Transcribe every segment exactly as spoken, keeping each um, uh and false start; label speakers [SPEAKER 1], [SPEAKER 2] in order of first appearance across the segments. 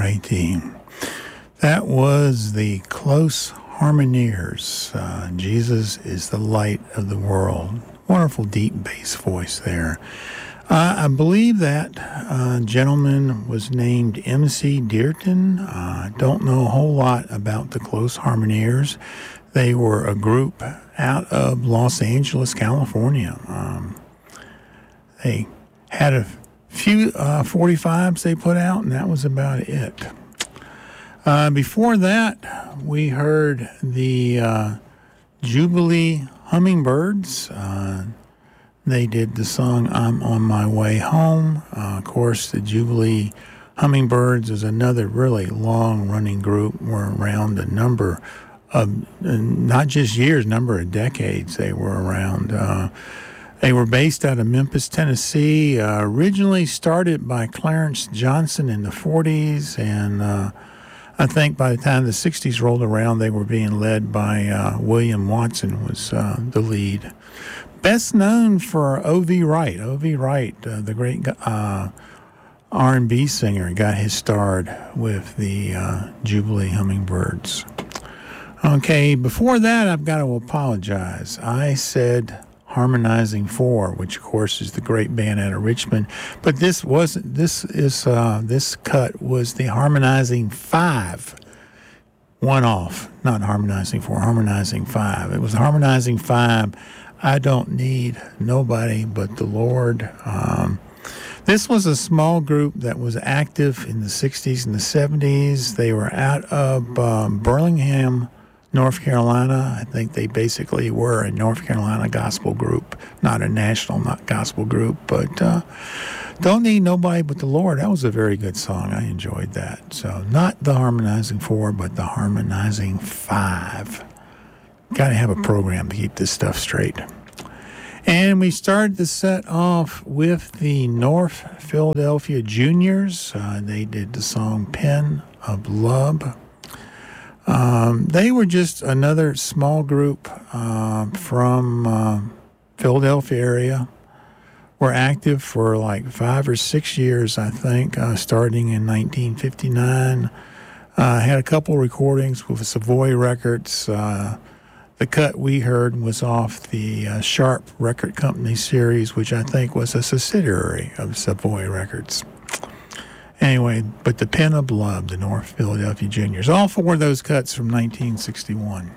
[SPEAKER 1] righty. That was the Close Harmoniers. Uh, Jesus is the light of the world. Wonderful deep bass voice there. Uh, I believe that uh, gentleman was named M C Dearton. I uh, don't know a whole lot about the Close Harmoniers. They were a group out of Los Angeles, California. Um, they had a few uh, forty-fives they put out, and that was about it. Uh, before that, we heard the uh, Jubilee Hummingbirds. Uh, they did the song I'm on My Way Home. Uh, of course, the Jubilee Hummingbirds is another really long-running group. We're around a number of, not just years, number of decades they were around. Uh, They were based out of Memphis, Tennessee, uh, originally started by Clarence Johnson in the forties, and uh, I think by the time the sixties rolled around, they were being led by uh, William Watson was uh, the lead. Best known for O V. Wright. O V. Wright, uh, the great uh, R and B singer, got his start with the uh, Jubilee Hummingbirds. Okay, before that, I've got to apologize. I said Harmonizing Four, which of course is the great band out of Richmond, but this wasn't. This is uh, this cut was the Harmonizing Five, one off, not Harmonizing Four, Harmonizing Five. It was Harmonizing Five. I don't need nobody but the Lord. Um, this was a small group that was active in the sixties and the seventies. They were out of um, Burlingame, North Carolina. I think they basically were a North Carolina gospel group, not a national not gospel group, but uh, Don't Need Nobody But the Lord. That was a very good song. I enjoyed that. So not the Harmonizing Four, but the Harmonizing Five. Got to have a program to keep this stuff straight. And we started the set off with the North Philadelphia Juniors. Uh, they did the song Pen of Love. Um, they were just another small group uh, from uh, Philadelphia area. Were active for like five or six years, I think, uh, starting in nineteen fifty-nine. Uh, had a couple recordings with Savoy Records. Uh, the cut we heard was off the uh, Sharp Record Company series, which I think was a subsidiary of Savoy Records. Anyway, but the Pen of Love, the North Philadelphia Juniors. All four of those cuts from nineteen sixty-one.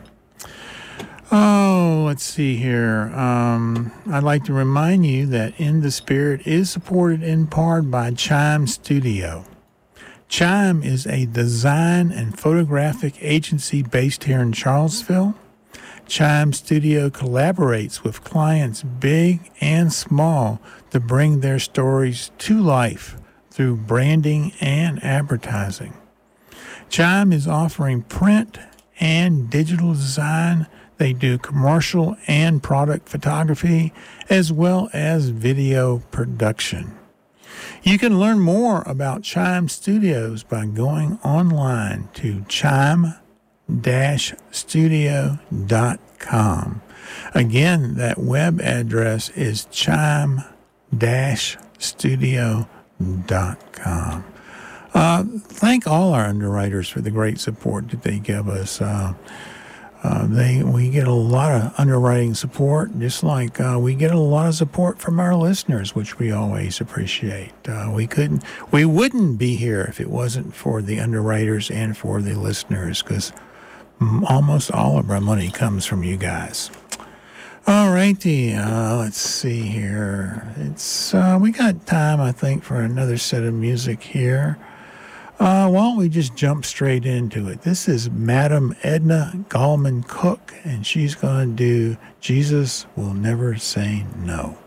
[SPEAKER 1] Oh, let's see here. Um, I'd like to remind you that In the Spirit is supported in part by Chime Studio. Chime is a design and photographic agency based here in Charlottesville. Chime Studio collaborates with clients big and small to bring their stories to life through branding and advertising. Chime is offering print and digital design. They do commercial and product photography as well as video production. You can learn more about Chime Studios by going online to chime dash studio dot com. Again, that web address is chime dash studio dot com. Uh, thank all our underwriters for the great support that they give us. Uh, uh, they we get a lot of underwriting support, just like uh, we get a lot of support from our listeners, which we always appreciate. Uh, we couldn't, we wouldn't be here if it wasn't for the underwriters and for the listeners, because almost all of our money comes from you guys. All righty, uh, let's see here. It's uh, we got time, I think, for another set of music here. Uh, why don't we just jump straight into it? This is Madam Edna Gallman Cook, and she's going to do Jesus Will Never Say No.